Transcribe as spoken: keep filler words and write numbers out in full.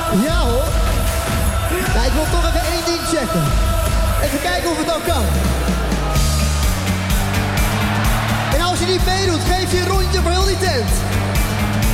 Ja hoor. Ja, ik wil toch even één ding checken. Even kijken of het nou kan. En als je niet meedoet, geef je een rondje voor heel die tent.